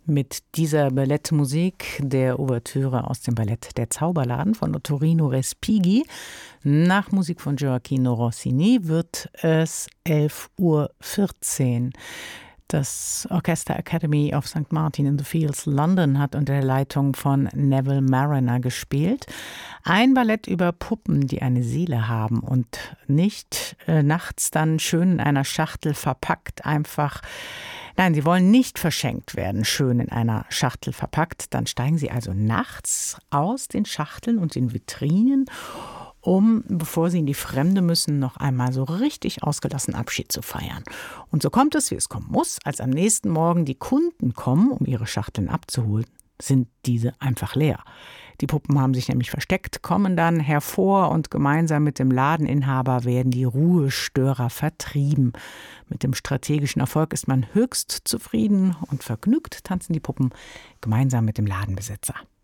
Mit dieser Ballettmusik der Ouvertüre aus dem Ballett Der Zauberladen von Dottorino Respighi. Nach Musik von Gioacchino Rossini wird es 11:14 Uhr. Das Orchester Academy of St. Martin in the Fields London hat unter der Leitung von Neville Marriner gespielt. Ein Ballett über Puppen, die eine Seele haben und nicht nachts dann schön in einer Schachtel verpackt einfach. Nein, sie wollen nicht verschenkt werden, schön in einer Schachtel verpackt. Dann steigen sie also nachts aus den Schachteln und den Vitrinen, bevor sie in die Fremde müssen, noch einmal so richtig ausgelassen Abschied zu feiern. Und so kommt es, wie es kommen muss. Als am nächsten Morgen die Kunden kommen, um ihre Schachteln abzuholen, sind diese einfach leer. Die Puppen haben sich nämlich versteckt, kommen dann hervor und gemeinsam mit dem Ladeninhaber werden die Ruhestörer vertrieben. Mit dem strategischen Erfolg ist man höchst zufrieden und vergnügt tanzen die Puppen gemeinsam mit dem Ladenbesitzer.